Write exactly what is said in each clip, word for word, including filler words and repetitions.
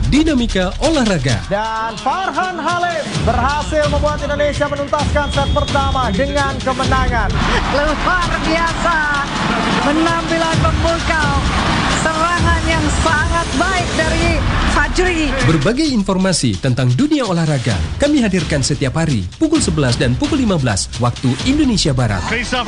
Dinamika Olahraga. Dan Farhan Halim berhasil membuat Indonesia menuntaskan set pertama dengan kemenangan. Luar biasa, penampilan memukau, serangan yang sangat baik dari Fajri. Berbagai informasi tentang dunia olahraga kami hadirkan setiap hari pukul sebelas dan pukul lima belas waktu Indonesia Barat.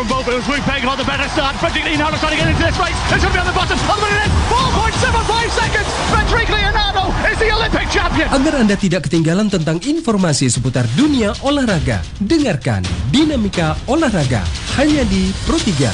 Agar Anda tidak ketinggalan tentang informasi seputar dunia olahraga, dengarkan Dinamika Olahraga hanya di Pro tiga.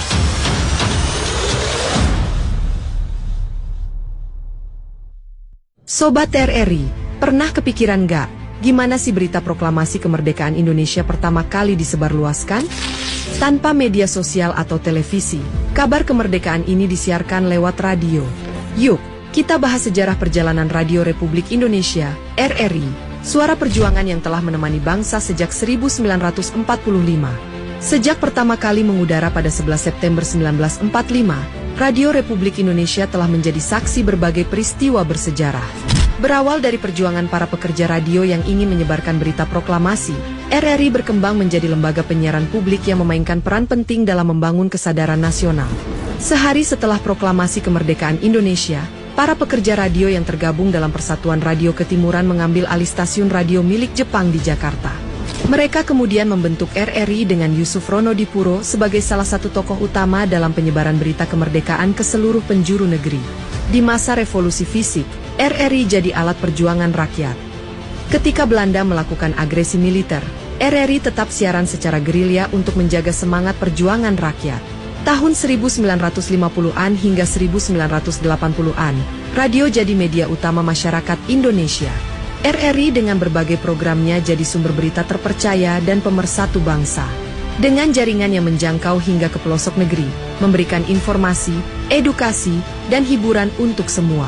Sobat R R I, pernah kepikiran gak gimana sih berita proklamasi kemerdekaan Indonesia pertama kali disebarluaskan? Tanpa media sosial atau televisi, kabar kemerdekaan ini disiarkan lewat radio. Yuk, kita bahas sejarah perjalanan Radio Republik Indonesia, R R I, suara perjuangan yang telah menemani bangsa sejak seribu sembilan ratus empat puluh lima. Sejak pertama kali mengudara pada sebelas September seribu sembilan ratus empat puluh lima, Radio Republik Indonesia telah menjadi saksi berbagai peristiwa bersejarah. Berawal dari perjuangan para pekerja radio yang ingin menyebarkan berita proklamasi, R R I berkembang menjadi lembaga penyiaran publik yang memainkan peran penting dalam membangun kesadaran nasional. Sehari setelah proklamasi kemerdekaan Indonesia, para pekerja radio yang tergabung dalam Persatuan Radio Ketimuran mengambil alih stasiun radio milik Jepang di Jakarta. Mereka kemudian membentuk R R I dengan Yusuf Ronodipuro sebagai salah satu tokoh utama dalam penyebaran berita kemerdekaan ke seluruh penjuru negeri. Di masa revolusi fisik, R R I jadi alat perjuangan rakyat. Ketika Belanda melakukan agresi militer, R R I tetap siaran secara gerilya untuk menjaga semangat perjuangan rakyat. Tahun seribu sembilan ratus lima puluhan hingga seribu sembilan ratus delapan puluhan, radio jadi media utama masyarakat Indonesia. R R I dengan berbagai programnya jadi sumber berita terpercaya dan pemersatu bangsa. Dengan jaringan yang menjangkau hingga ke pelosok negeri, memberikan informasi, edukasi, dan hiburan untuk semua.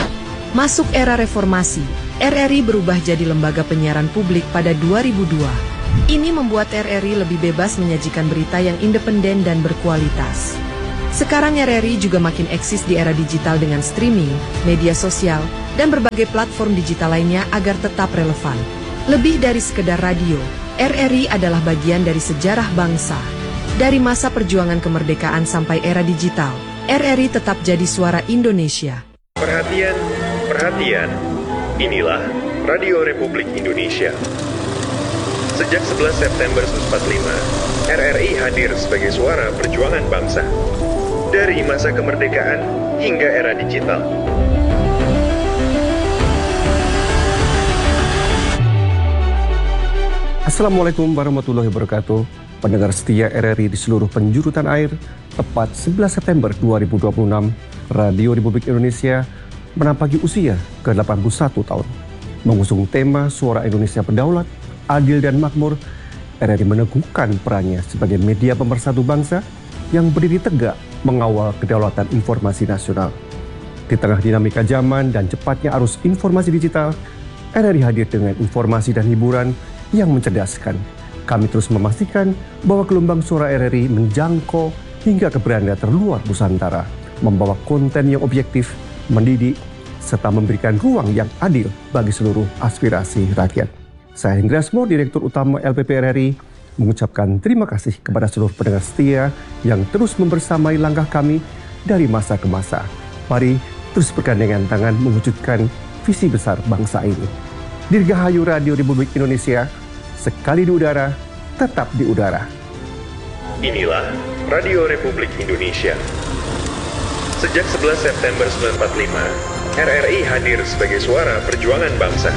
Masuk era reformasi, R R I berubah jadi lembaga penyiaran publik pada dua ribu dua. Ini membuat R R I lebih bebas menyajikan berita yang independen dan berkualitas. Sekarang R R I juga makin eksis di era digital dengan streaming, media sosial, dan berbagai platform digital lainnya agar tetap relevan. Lebih dari sekedar radio, R R I adalah bagian dari sejarah bangsa. Dari masa perjuangan kemerdekaan sampai era digital, R R I tetap jadi suara Indonesia. Perhatian, perhatian, inilah Radio Republik Indonesia. Sejak sebelas September seribu sembilan ratus empat puluh lima, R R I hadir sebagai suara perjuangan bangsa. Dari masa kemerdekaan hingga era digital. Assalamualaikum warahmatullahi wabarakatuh. Pendengar setia R R I di seluruh penjuru tanah air, tepat sebelas September dua ribu dua puluh enam, Radio Republik Indonesia menampaki usia ke delapan puluh satu tahun. Mengusung tema Suara Indonesia Berdaulat, Adil dan Makmur, R R I meneguhkan perannya sebagai media pemersatu bangsa yang berdiri tegak mengawal kedaulatan informasi nasional. Di tengah dinamika zaman dan cepatnya arus informasi digital, R R I hadir dengan informasi dan hiburan yang mencerdaskan. Kami terus memastikan bahwa gelombang suara R R I menjangkau hingga ke beranda terluar Nusantara, membawa konten yang objektif, mendidik, serta memberikan ruang yang adil bagi seluruh aspirasi rakyat. Saya Hendra Asmor, Direktur Utama L P P R R I, mengucapkan terima kasih kepada seluruh pendengar setia yang terus membersamai langkah kami dari masa ke masa. Mari terus bergandengan tangan mewujudkan visi besar bangsa ini. Dirgahayu Radio Republik Indonesia, sekali di udara, tetap di udara. Inilah Radio Republik Indonesia. Sejak sebelas September seribu sembilan ratus empat puluh lima, R R I hadir sebagai suara perjuangan bangsa.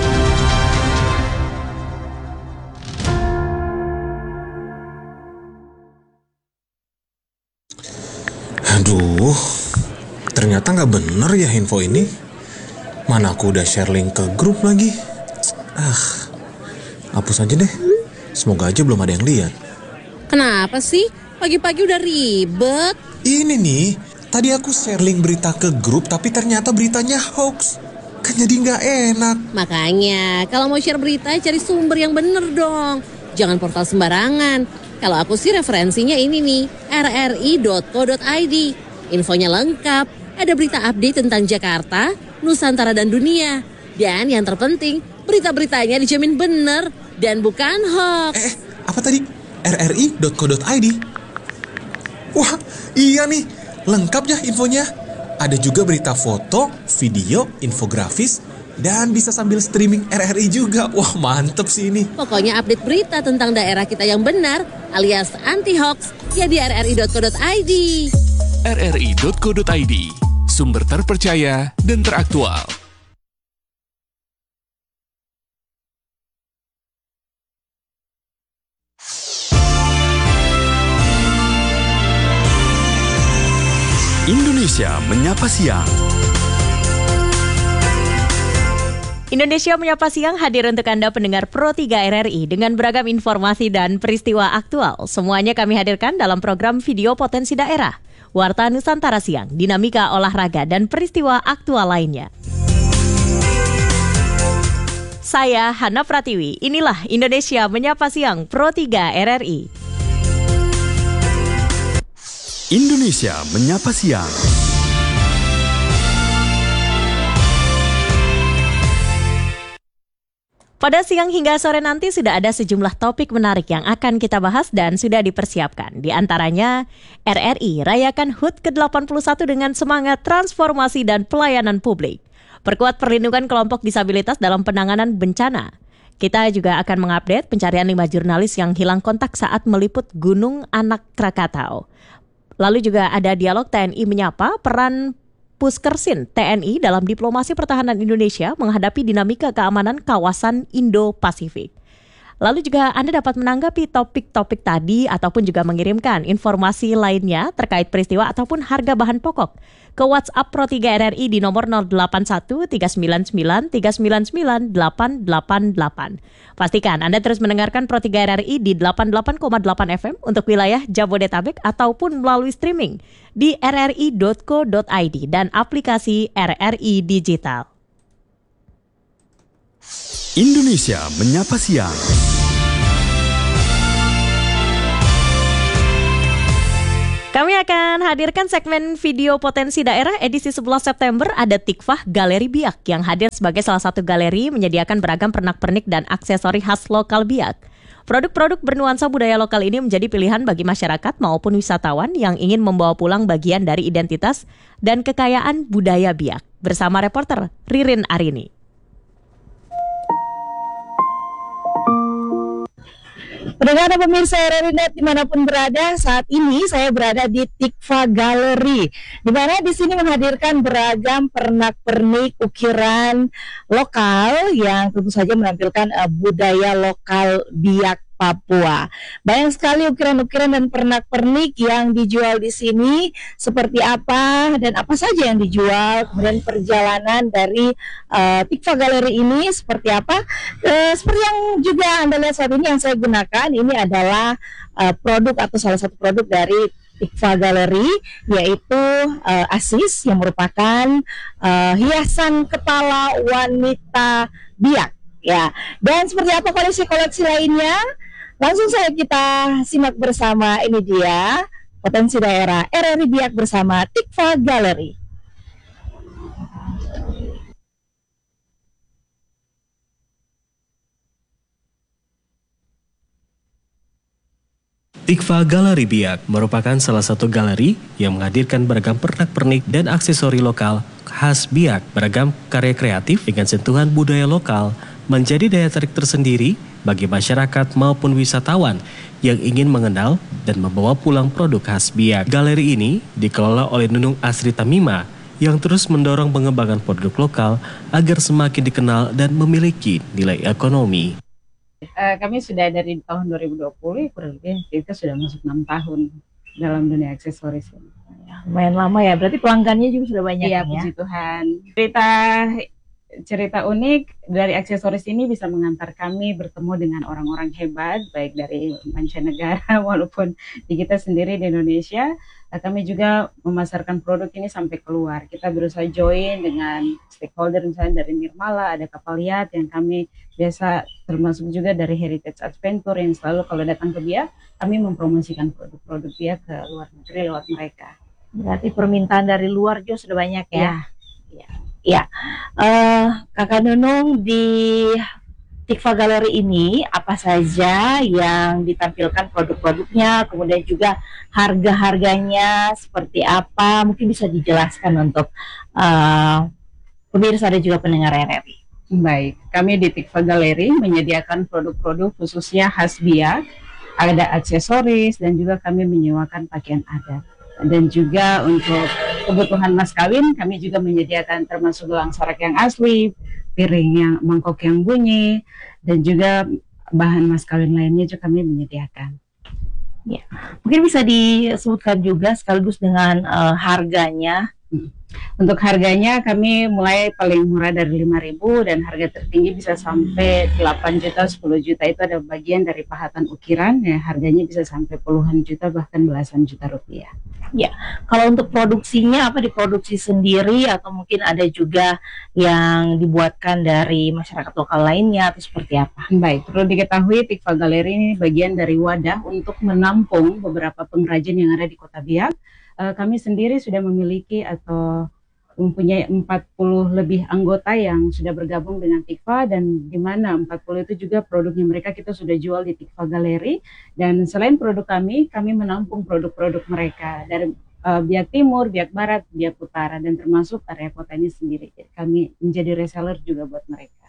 Aduh, ternyata nggak bener ya info ini. Mana aku udah share link ke grup lagi. Ah, hapus aja deh. Semoga aja belum ada yang lihat. Kenapa sih? Pagi-pagi udah ribet. Ini nih, tadi aku share link berita ke grup tapi ternyata beritanya hoax. Kan jadi nggak enak. Makanya, kalau mau share berita cari sumber yang bener dong. Jangan portal sembarangan. Kalau aku sih referensinya ini nih, r r i dot co dot i d. Infonya lengkap, ada berita update tentang Jakarta, Nusantara dan dunia. Dan yang terpenting, berita-beritanya dijamin benar dan bukan hoax. Eh, apa tadi? r r i dot co dot i d. Wah, iya nih. Lengkap ya infonya. Ada juga berita foto, video, infografis, dan bisa sambil streaming R R I juga. Wah, mantep sih ini. Pokoknya update berita tentang daerah kita yang benar alias anti-hoax ya di r r i dot co dot i d. r r i dot co dot i d, sumber terpercaya dan teraktual. Indonesia Menyapa Siang. Indonesia Menyapa Siang hadir untuk Anda pendengar Pro tiga R R I dengan beragam informasi dan peristiwa aktual. Semuanya kami hadirkan dalam program video potensi daerah, Warta Nusantara Siang, dinamika olahraga dan peristiwa aktual lainnya. Saya Hana Pratiwi, inilah Indonesia Menyapa Siang Pro tiga R R I. Indonesia Menyapa Siang. Pada siang hingga sore nanti sudah ada sejumlah topik menarik yang akan kita bahas dan sudah dipersiapkan. Di antaranya, R R I rayakan H U T ke delapan puluh satu dengan semangat transformasi dan pelayanan publik. Perkuat perlindungan kelompok disabilitas dalam penanganan bencana. Kita juga akan mengupdate pencarian lima jurnalis yang hilang kontak saat meliput Gunung Anak Krakatau. Lalu juga ada dialog T N I menyapa peran Puskersin T N I dalam diplomasi pertahanan Indonesia menghadapi dinamika keamanan kawasan Indo-Pasifik. Lalu juga Anda dapat menanggapi topik-topik tadi ataupun juga mengirimkan informasi lainnya terkait peristiwa ataupun harga bahan pokok ke WhatsApp Pro tiga R R I di nomor nol delapan satu tiga sembilan sembilan tiga sembilan sembilan delapan delapan delapan. Pastikan Anda terus mendengarkan Pro tiga R R I di delapan puluh delapan koma delapan F M untuk wilayah Jabodetabek ataupun melalui streaming di r r i dot co dot i d dan aplikasi R R I Digital. Indonesia Menyapa Siang. Kami akan hadirkan segmen video potensi daerah edisi sebelas September. Ada Tikvah Galeri Biak yang hadir sebagai salah satu galeri menyediakan beragam pernak-pernik dan aksesori khas lokal Biak. Produk-produk bernuansa budaya lokal ini menjadi pilihan bagi masyarakat maupun wisatawan yang ingin membawa pulang bagian dari identitas dan kekayaan budaya Biak. Bersama reporter Ririn Arini. Pendengar dan pemirsa R R I Net dimanapun berada, saat ini saya berada di Tikvah Galeri, di mana di sini menghadirkan beragam pernak-pernik ukiran lokal yang tentu saja menampilkan uh, budaya lokal Biak Papua. Banyak sekali ukiran-ukiran dan pernak-pernik yang dijual di sini. Seperti apa dan apa saja yang dijual, kemudian perjalanan dari uh, Tikvah Galeri ini seperti apa. Uh, seperti yang juga Anda lihat saat ini yang saya gunakan, ini adalah uh, produk atau salah satu produk dari Tikvah Galeri, yaitu uh, Asis yang merupakan uh, hiasan kepala wanita Biak. Ya, dan seperti apa koleksi-koleksi lainnya? Langsung saja kita simak bersama. Ini dia potensi daerah R R I Biak bersama Tikvah Galeri. Tikvah Galeri Biak merupakan salah satu galeri yang menghadirkan beragam pernak-pernik dan aksesori lokal khas Biak. Beragam karya kreatif dengan sentuhan budaya lokal menjadi daya tarik tersendiri bagi masyarakat maupun wisatawan yang ingin mengenal dan membawa pulang produk khas Biak. Galeri ini dikelola oleh Nunung Asri Tamima yang terus mendorong pengembangan produk lokal agar semakin dikenal dan memiliki nilai ekonomi. Uh, kami sudah dari tahun dua ribu dua puluh, kurang lebih kita sudah masuk enam tahun dalam dunia aksesoris. Ya, lumayan lama ya, berarti pelanggannya juga sudah banyak. Iya, puji Tuhan. Cerita cerita unik dari aksesoris ini bisa mengantar kami bertemu dengan orang-orang hebat, baik dari mancanegara walaupun di kita sendiri di Indonesia. Kami juga memasarkan produk ini sampai keluar. Kita berusaha join dengan stakeholder, misalnya dari Nirmala, ada kapal yacht yang kami biasa, termasuk juga dari Heritage Adventure yang selalu kalau datang ke Biak, kami mempromosikan produk-produk Biak ke luar negeri lewat mereka. Berarti permintaan dari luar juga sudah banyak ya? Ya. Ya, uh, Kakak Nunung, di Tikva Gallery ini apa saja yang ditampilkan produk-produknya, kemudian juga harga-harganya seperti apa, mungkin bisa dijelaskan untuk uh, pemirsa dan juga pendengar R R I. Baik, kami di Tikva Gallery menyediakan produk-produk khususnya khas Biak, ada aksesoris, dan juga kami menyewakan pakaian adat. Dan juga untuk kebutuhan mas kawin, kami juga menyediakan termasuk gelang sorak yang asli, piring yang mangkok yang bunyi, dan juga bahan mas kawin lainnya juga kami menyediakan. Ya, mungkin bisa disebutkan juga sekaligus dengan uh, harganya. Hmm. Untuk harganya kami mulai paling murah dari lima ribu dan harga tertinggi bisa sampai delapan juta, sepuluh juta. Itu ada bagian dari pahatan ukiran ya, harganya bisa sampai puluhan juta bahkan belasan juta rupiah. Ya, kalau untuk produksinya apa diproduksi sendiri atau mungkin ada juga yang dibuatkan dari masyarakat lokal lainnya atau seperti apa? Baik, perlu diketahui Tikva Gallery ini bagian dari wadah untuk menampung beberapa pengrajin yang ada di Kota Biak. Uh, kami sendiri sudah memiliki atau mempunyai empat puluh lebih anggota yang sudah bergabung dengan Tikva, dan di mana empat puluh itu juga produknya mereka kita sudah jual di Tikva Gallery. Dan selain produk kami, kami menampung produk-produk mereka dari uh, Biak Timur, Biak Barat, Biak Utara, dan termasuk area kota ini sendiri. Kami menjadi reseller juga buat mereka.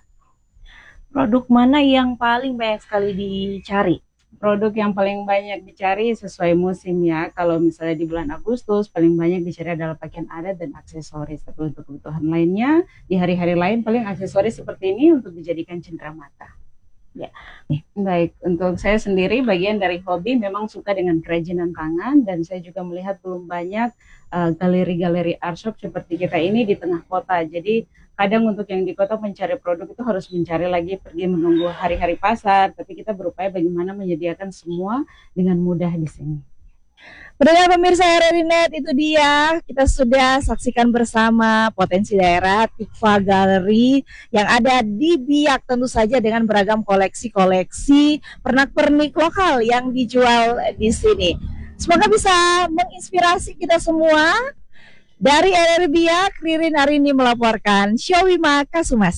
Produk mana yang paling banyak sekali dicari? Produk yang paling banyak dicari sesuai musim ya. Kalau misalnya di bulan Agustus paling banyak dicari adalah pakaian adat dan aksesoris. Tapi untuk kebutuhan lainnya di hari-hari lain paling aksesoris seperti ini untuk dijadikan cenderamata. Ya, baik. Untuk saya sendiri bagian dari hobi memang suka dengan kerajinan tangan, dan saya juga melihat belum banyak uh, galeri-galeri art shop seperti kita ini di tengah kota. Jadi kadang untuk yang di kota mencari produk itu harus mencari lagi, pergi menunggu hari-hari pasar. Tapi kita berupaya bagaimana menyediakan semua dengan mudah di sini. Pendengar pemirsa R R I Net, itu dia kita sudah saksikan bersama potensi daerah Tikva Gallery yang ada di Biak, tentu saja dengan beragam koleksi-koleksi pernak-pernik lokal yang dijual di sini. Semoga bisa menginspirasi kita semua. Dari R R I Biak, Ririn Arini melaporkan. Syawima Kasumas.